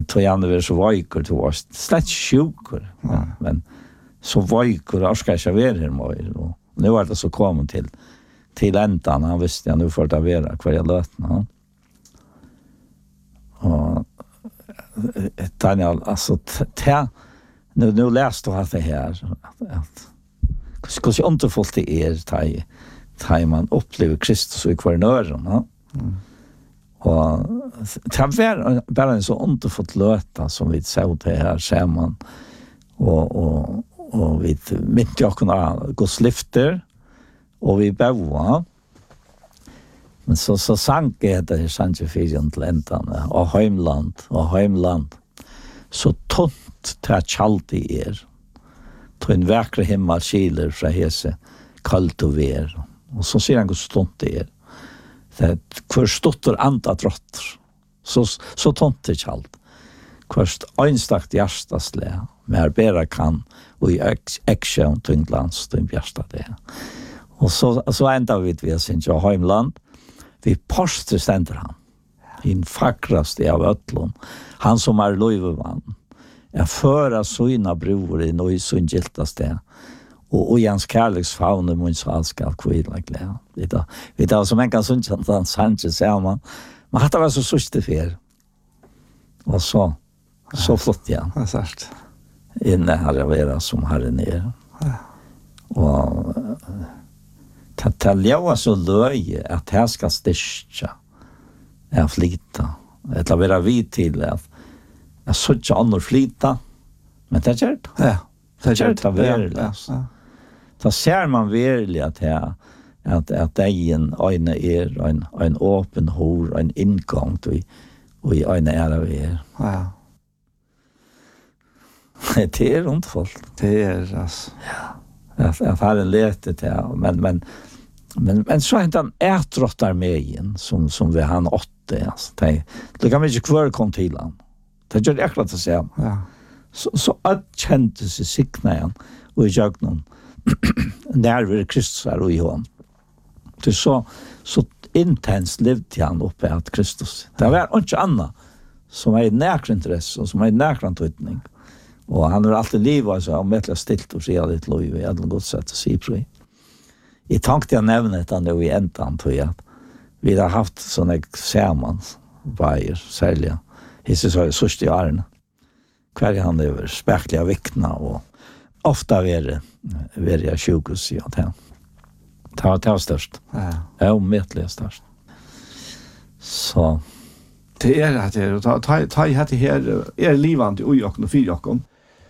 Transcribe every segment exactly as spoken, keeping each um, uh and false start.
tog jag det så vajkur till oss. Slett sjukur. Ja. Men så vajkur orskar jag vara här mer. Och nu var det så kommit till till ändan. Han visste jag nu för att vara kvar jag lötna. Och Daniel, alltså ta nu nu läste jag det här att hur ska inte få till er taj taj man upplever Kristus i kvar nören, ja. Mm. Och det var bara en så underfullt löta som vi såg det här samman och och och vi mitt jag kunna gå slifter och vi bäva. Men så så sank det där sanke fision till ändan och hemland och hemland så tunt till chalt i er. Till en vacker himmel skiler från hese kallt och ver. Och så ser han hur stont det är. Det förståttor anta trotter. Så så tunt till chalt. Kvörst einstakt hjärtastle mer bära kan och i action tyngdlands till bjärsta det. Och så så ända vid vi sin jo hemland. Vi poster ständer han. In fakraste av ötlon. Han som är löjvevann. Jag föra såna bror i nåj sån giltaste. Och och Jans Karleks faune mun så alska kvilla glä. Det då. Vi då som en kan sån han Sanchez säger man. Man hade var så suste för. Och så så flott ja. Det är sagt. Inne har jag vara som har ner. Och Tatalja var så löj att här ska styrka. Jag flita. Det vara vid till att jag så inte annor flita. Men det är det. Ja. Det är det verkligen. Så ser man verkligen att här att att det är en öjne är en en öppen hår en ingång till och i öjne är det. Ja. Det är runt folk. Det är alltså. Ja. Jag jag har en lete till men men men men så inte han ätrottar med in som som vi han åtte alltså. Det det kan vi inte kvar kom till han. Det gör jag klart att säga. Ja. Så så att kände sig sikna igen och jag någon nerver Kristus är i honom. Det så så intens levde han uppe att Kristus. Det var inte annat som är nära intresse och som är nära tydning. Och han har alltid liv alltså om ett stilt och säga lite lov i alla gott sätt att se på. I tänkte jag nämna det nu i ändan tror jag. Vi har haft såna sermons varje sälja. Jesus har så stort arn. Kvar han över spärkliga viktna och ofta är det är jag sjukhus i att han. Ta ta störst. Ja. Ja, omätligt störst. Så det är att det ta ta ta i hade här är livande och jag och fyra och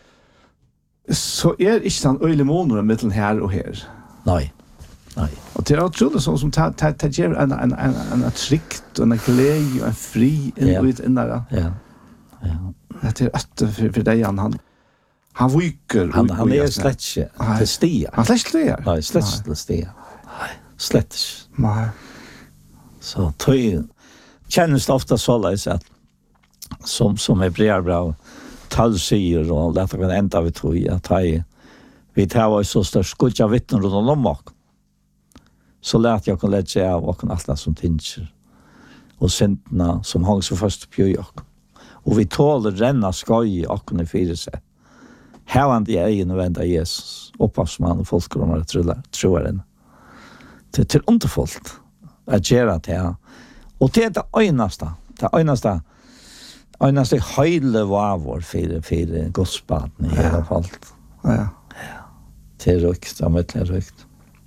så är inte sån öle månader mellan här och här. nej. Nej. Och det är otroligt så som ta ta ta ger en en en en tryckt och en glädje och en fri in ut in där. Ja. Ja. Det är att för för dig han han viker han han är slett till stia. Han slett det. Nej, slett till stia. Nej, slett. Nej. Så tøy känns det ofta så läs att som som är bra tall säger och därför kan ända vi tror jag att vi tar så stor skuld av vittnen runt om och så lät jag kan lägga av och alla som tincher och sentna som hang så fast på jag och vi tåler renna skoj och kunna fyra sig här han det egen vända Jesus upphavsman och folk kommer att tro tror den till till underfullt att göra det och det är det einaste det einaste einaste höjle var för för godsbaden i alla fall ja ja till rukt om ett rukt.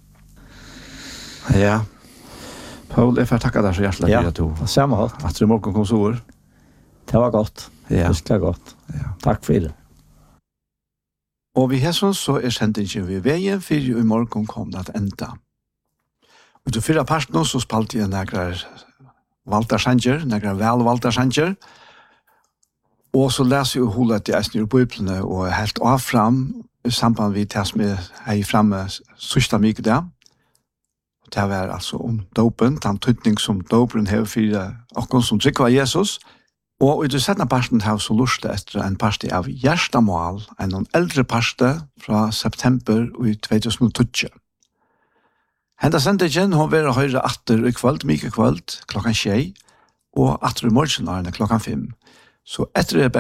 Ja. Paul, jag får tacka dig så hjärtligt ja, för att du. Samma håll. Att du morgon kom så år. Det var gott. Ja. Det var gott. Ja. Tack för det. Och vi här så är sändningen vi vägen för i morgon kom det att ända. Och du fyra parten så spalte jag några Walter Sanger, några väl Walter Sanger. Och så läser jag hur det är i Bibeln och helt av fram i samband med det som är framme sista mycket där. Det var alltså om dopen, den tydning som dopen har för och som trycker av Jesus. Og i det setna parten har så lust etter en parti av Gjerstamål, en eldre parti fra september i tjugohundratio. Henda sendingen har vært høyre atter i kvöld, mye kvöld, klokkan tjei, og atter i morgen klokkan fem. Så etter det